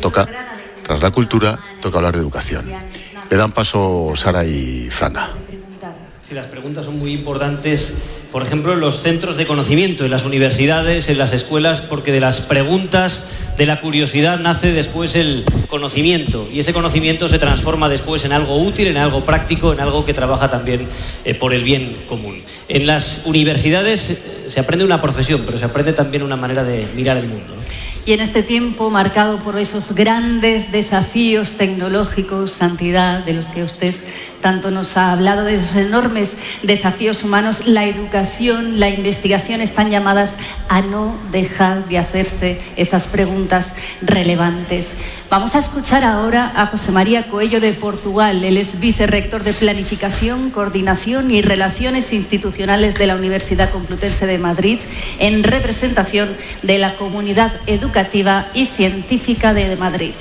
toca. Tras la cultura, toca hablar de educación. Le dan paso Sara y Franga. Sí, las preguntas son muy importantes, por ejemplo, en los centros de conocimiento, en las universidades, en las escuelas, porque de las preguntas, de la curiosidad, nace después el conocimiento, y ese conocimiento se transforma después en algo útil, en algo práctico, en algo que trabaja también por el bien común. En las universidades se aprende una profesión, pero se aprende también una manera de mirar el mundo, ¿no? Y en este tiempo marcado por esos grandes desafíos tecnológicos, Santidad, de los que usted tanto nos ha hablado, de esos enormes desafíos humanos, la educación, la investigación están llamadas a no dejar de hacerse esas preguntas relevantes. Vamos a escuchar ahora a José María Coello de Portugal. Él es vicerrector de Planificación, Coordinación y Relaciones Institucionales de la Universidad Complutense de Madrid, en representación de la comunidad educativa y científica de Madrid.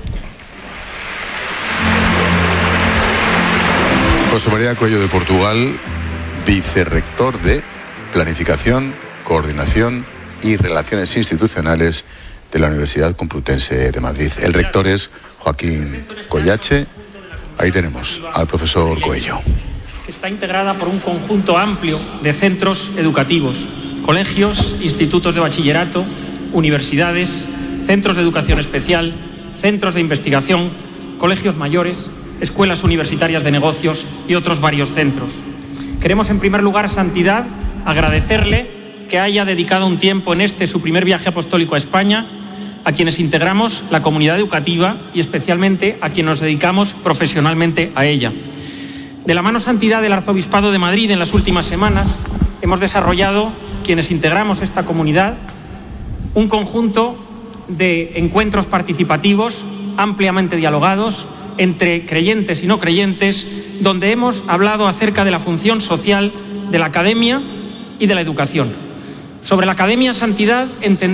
José María Coello de Portugal, vicerrector de Planificación, Coordinación y Relaciones Institucionales de la Universidad Complutense de Madrid. El rector es Joaquín Collache. Ahí tenemos al profesor Coello. Que está integrada por un conjunto amplio de centros educativos, colegios, institutos de bachillerato, universidades, centros de educación especial, centros de investigación, colegios mayores, escuelas universitarias de negocios y otros varios centros. Queremos, en primer lugar, Santidad, agradecerle que haya dedicado un tiempo en su primer viaje apostólico a España, a quienes integramos la comunidad educativa y especialmente a quienes nos dedicamos profesionalmente a ella. De la mano, Santidad, del Arzobispado de Madrid, en las últimas semanas hemos desarrollado, quienes integramos esta comunidad, un conjunto de encuentros participativos ampliamente dialogados entre creyentes y no creyentes, donde hemos hablado acerca de la función social de la academia y de la educación. Sobre la academia, Santidad,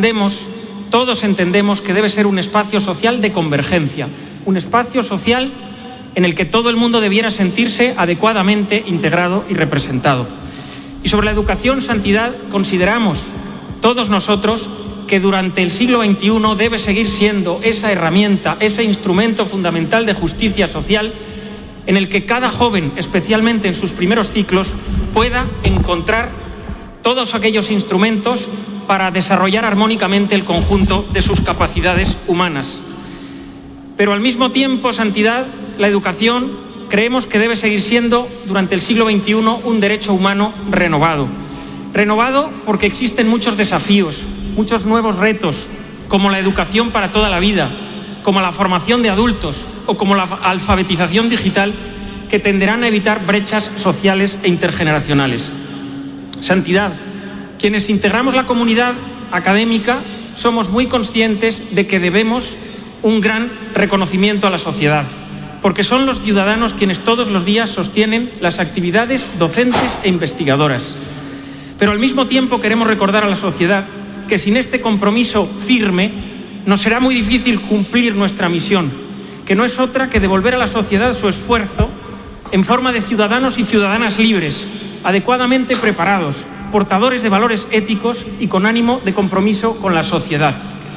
todos entendemos que debe ser un espacio social de convergencia, un espacio social en el que todo el mundo debiera sentirse adecuadamente integrado y representado. Y sobre la educación, Santidad, consideramos todos nosotros que durante el siglo XXI debe seguir siendo esa herramienta, ese instrumento fundamental de justicia social en el que cada joven, especialmente en sus primeros ciclos, pueda encontrar todos aquellos instrumentos para desarrollar armónicamente el conjunto de sus capacidades humanas. Pero al mismo tiempo, Santidad, la educación creemos que debe seguir siendo durante el siglo XXI un derecho humano renovado. Renovado porque existen muchos desafíos, muchos nuevos retos, como la educación para toda la vida, como la formación de adultos o como la alfabetización digital, que tenderán a evitar brechas sociales e intergeneracionales. Santidad, quienes integramos la comunidad académica somos muy conscientes de que debemos un gran reconocimiento a la sociedad, porque son los ciudadanos quienes todos los días sostienen las actividades docentes e investigadoras. Pero al mismo tiempo queremos recordar a la sociedad que sin este compromiso firme nos será muy difícil cumplir nuestra misión, que no es otra que devolver a la sociedad su esfuerzo en forma de ciudadanos y ciudadanas libres, adecuadamente preparados, portadores de valores éticos y con ánimo de compromiso con la sociedad.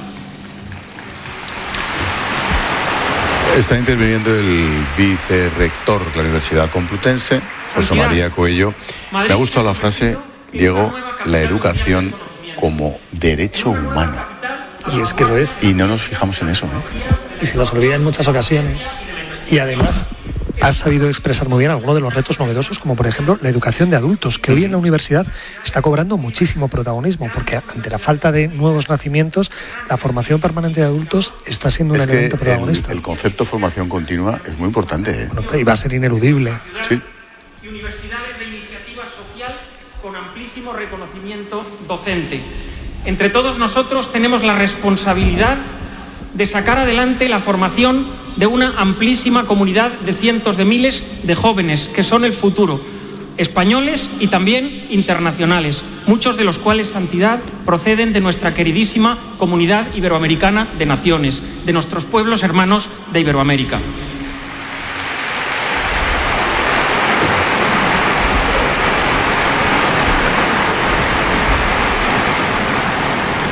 Está interviniendo el vicerrector de la Universidad Complutense, José María Coello. Me ha gustado la frase, Diego, la educación como derecho humano. Y es que lo es. Y no nos fijamos en eso, ¿no? Y se nos olvida en muchas ocasiones. Y además ha sabido expresar muy bien algunos de los retos novedosos, como por ejemplo la educación de adultos, que hoy en la universidad está cobrando muchísimo protagonismo, porque ante la falta de nuevos nacimientos, la formación permanente de adultos está siendo un elemento protagonista. El concepto formación continua es muy importante, ¿eh? Bueno, y va a ser ineludible. Sí. Y universidades de iniciativa social con amplísimo reconocimiento docente. Entre todos nosotros tenemos la responsabilidad de sacar adelante la formación de una amplísima comunidad de cientos de miles de jóvenes que son el futuro, españoles y también internacionales, muchos de los cuales, Santidad, proceden de nuestra queridísima comunidad iberoamericana de naciones, de nuestros pueblos hermanos de Iberoamérica.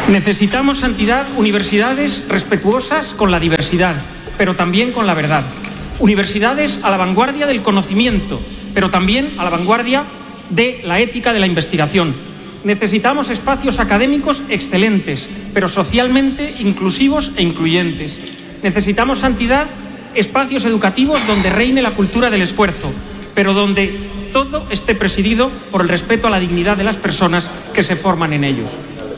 Necesitamos, santidad, universidades respetuosas con la diversidad, pero también con la verdad. Universidades a la vanguardia del conocimiento, pero también a la vanguardia de la ética de la investigación. Necesitamos espacios académicos excelentes, pero socialmente inclusivos e incluyentes. Necesitamos, santidad, espacios educativos donde reine la cultura del esfuerzo, pero donde todo esté presidido por el respeto a la dignidad de las personas que se forman en ellos.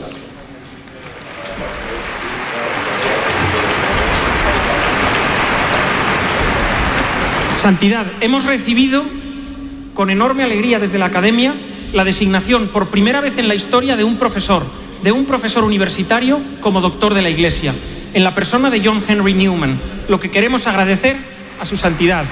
Santidad, hemos recibido con enorme alegría desde la Academia la designación por primera vez en la historia de un profesor universitario como doctor de la Iglesia, en la persona de John Henry Newman, lo que queremos agradecer a su santidad.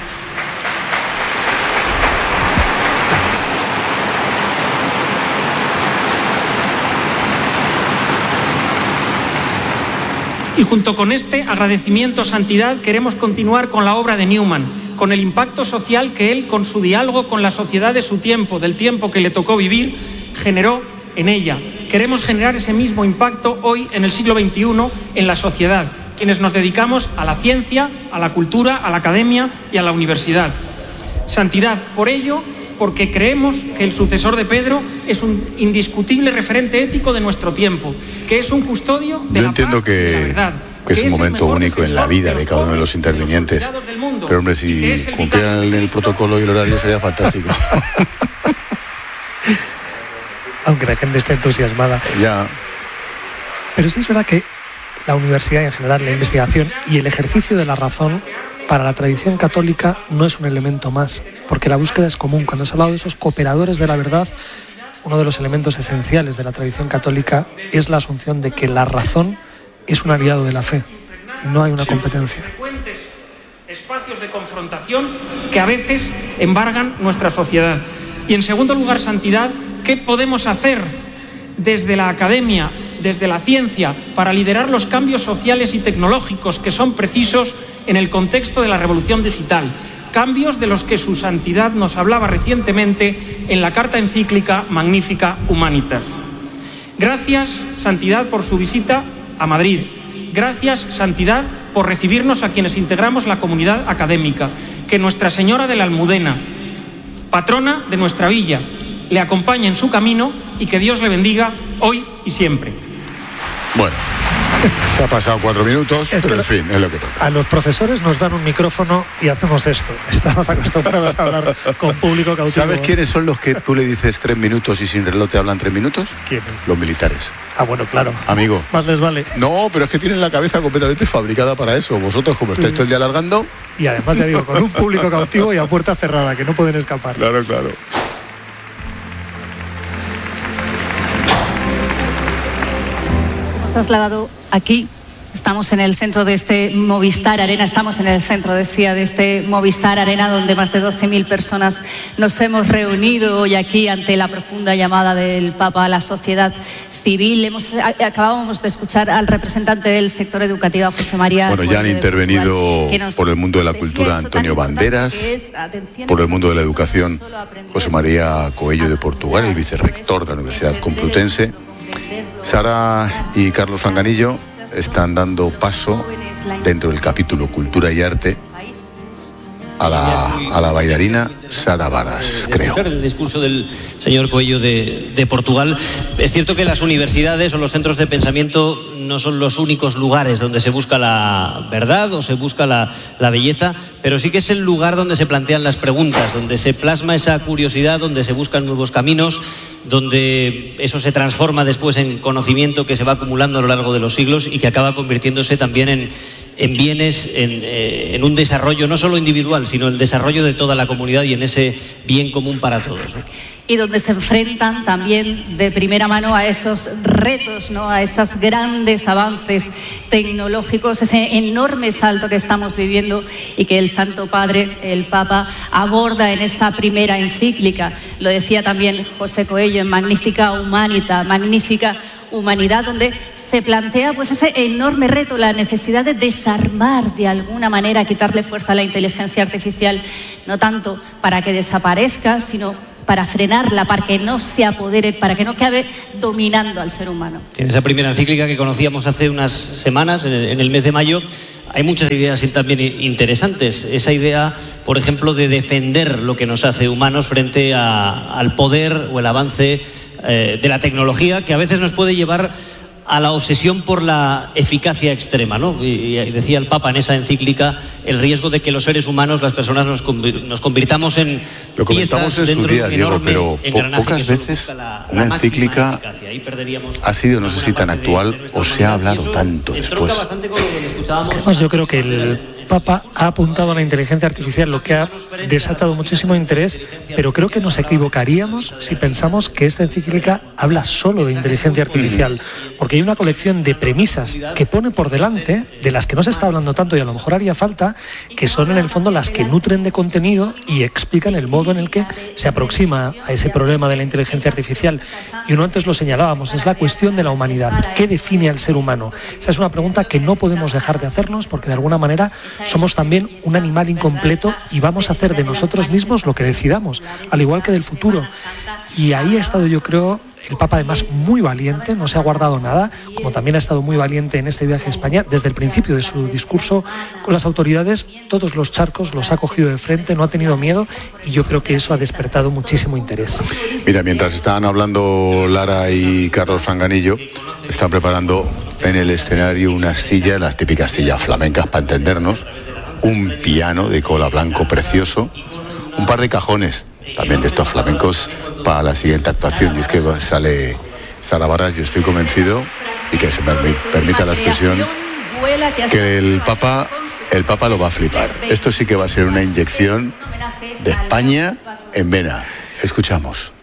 Y junto con este agradecimiento, santidad, queremos continuar con la obra de Newman, con el impacto social que él, con su diálogo con la sociedad de su tiempo, del tiempo que le tocó vivir, generó en ella. Queremos generar ese mismo impacto hoy, en el siglo XXI, en la sociedad, quienes nos dedicamos a la ciencia, a la cultura, a la academia y a la universidad. Santidad, por ello, porque creemos que el sucesor de Pedro es un indiscutible referente ético de nuestro tiempo, que es un custodio de la paz y de la verdad. Que es un momento único en la vida de cada uno de los intervinientes. Pero hombre, si cumplieran el protocolo y el horario sería fantástico. Aunque la gente esté entusiasmada. Ya. Pero sí es verdad que la universidad en general, la investigación y el ejercicio de la razón para la tradición católica no es un elemento más, porque la búsqueda es común. Cuando se ha hablado de esos cooperadores de la verdad, uno de los elementos esenciales de la tradición católica es la asunción de que la razón es un aliado de la fe y no hay una competencia. Espacios de confrontación que a veces embargan nuestra sociedad. Y en segundo lugar, santidad, ¿qué podemos hacer desde la academia, desde la ciencia, para liderar los cambios sociales y tecnológicos que son precisos en el contexto de la revolución digital? Cambios de los que su santidad nos hablaba recientemente en la carta encíclica Magnificat Humanitas. Gracias, santidad, por su visita a Madrid. Gracias, santidad, por recibirnos a quienes integramos la comunidad académica. Que Nuestra Señora de la Almudena, patrona de nuestra villa, le acompañe en su camino y que Dios le bendiga hoy y siempre. Bueno, se ha pasado 4 minutos, pero en fin, es lo que toca. A los profesores nos dan un micrófono y hacemos esto. Estamos acostumbrados a hablar con público cautivo. ¿Sabes quiénes son los que tú le dices 3 minutos y sin reloj te hablan 3 minutos? ¿Quiénes? Los militares. Ah, bueno, claro. Amigo. Más les vale. No, pero es que tienen la cabeza completamente fabricada para eso. Vosotros, como estáis todo el día alargando... Y además, ya digo, con un público cautivo y a puerta cerrada, que no pueden escapar. Claro, claro. Hemos trasladado aquí. Estamos en el centro de este Movistar Arena, de este Movistar Arena, donde más de 12.000 personas nos hemos reunido hoy aquí ante la profunda llamada del Papa a la sociedad civil. Acabábamos de escuchar al representante del sector educativo, José María. Bueno, ya han intervenido por el mundo de la cultura Antonio Banderas, por el mundo de la educación José María Coello de Portugal, el vicerrector de la Universidad Complutense. Sara y Carlos Fanganillo están dando paso dentro del capítulo Cultura y Arte a la bailarina Sara Varas, creo. El discurso del señor Coello de Portugal. Es cierto que las universidades o los centros de pensamiento no son los únicos lugares donde se busca la verdad o se busca la belleza, pero sí que es el lugar donde se plantean las preguntas, donde se plasma esa curiosidad, donde se buscan nuevos caminos, donde eso se transforma después en conocimiento que se va acumulando a lo largo de los siglos y que acaba convirtiéndose también en bienes, en un desarrollo no solo individual, sino el desarrollo de toda la comunidad y en ese bien común para todos, ¿no? Y donde se enfrentan también de primera mano a esos retos, ¿no? A esos grandes avances tecnológicos, ese enorme salto que estamos viviendo y que el Santo Padre, el Papa, aborda en esa primera encíclica. Lo decía también José Coello en Magnificat Humanitas, Magnífica Humanidad, donde se plantea pues ese enorme reto, la necesidad de desarmar de alguna manera, quitarle fuerza a la inteligencia artificial, no tanto para que desaparezca, sino para frenarla, para que no se apodere, para que no acabe dominando al ser humano. En esa primera encíclica que conocíamos hace unas semanas, en el mes de mayo, hay muchas ideas también interesantes. Esa idea, por ejemplo, de defender lo que nos hace humanos frente al poder o el avance de la tecnología, que a veces nos puede llevar a la obsesión por la eficacia extrema, ¿no? Y decía el Papa en esa encíclica el riesgo de que los seres humanos, las personas, nos convirtamos en lo comentamos en su día, Diego, pero pocas veces una encíclica ha sido, no sé si tan actual o se ha hablado tanto después. Además, yo creo que el Papa ha apuntado a la inteligencia artificial, lo que ha desatado muchísimo interés, pero creo que nos equivocaríamos si pensamos que esta encíclica habla solo de inteligencia artificial, porque hay una colección de premisas que pone por delante, de las que no se está hablando tanto y a lo mejor haría falta, que son en el fondo las que nutren de contenido y explican el modo en el que se aproxima a ese problema de la inteligencia artificial. Y uno antes lo señalábamos, es la cuestión de la humanidad. ¿Qué define al ser humano? Esa es una pregunta que no podemos dejar de hacernos, porque de alguna manera somos también un animal incompleto y vamos a hacer de nosotros mismos lo que decidamos, al igual que del futuro. Y ahí ha estado, yo creo, el Papa además muy valiente, no se ha guardado nada, como también ha estado muy valiente en este viaje a España. Desde el principio de su discurso con las autoridades, todos los charcos los ha cogido de frente, no ha tenido miedo, y yo creo que eso ha despertado muchísimo interés. Mira, mientras estaban hablando Lara y Carlos Franganillo, están preparando en el escenario una silla, las típicas sillas flamencas para entendernos, un piano de cola blanco precioso, un par de cajones también de estos flamencos para la siguiente actuación. Y es que sale Sara Barras, yo estoy convencido, y que se me permita la expresión, que el Papa lo va a flipar. Esto sí que va a ser una inyección de España en vena. Escuchamos.